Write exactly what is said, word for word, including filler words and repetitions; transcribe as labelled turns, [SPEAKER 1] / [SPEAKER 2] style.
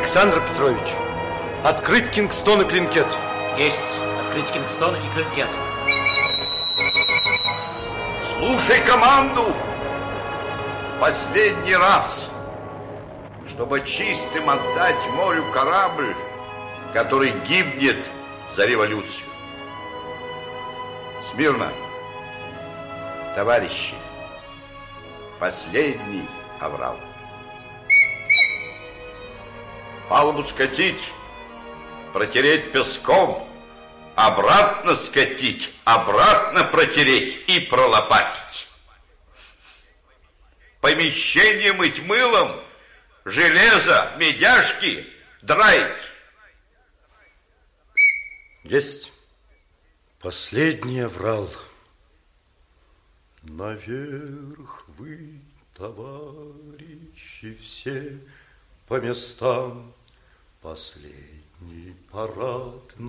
[SPEAKER 1] Александр Петрович, открыть Кингстон и Клинкет.
[SPEAKER 2] Есть. Открыть Кингстон и Клинкет.
[SPEAKER 3] Слушай команду в последний раз, чтобы чистым отдать морю корабль, который гибнет за революцию. Смирно, товарищи, последний аврал. Палубу скатить, протереть песком, обратно скатить, обратно протереть и пролопатить. Помещение мыть мылом, железо, медяшки драить.
[SPEAKER 1] Есть. Последний аврал. Наверх вы, товарищи, все по местам. Последний парад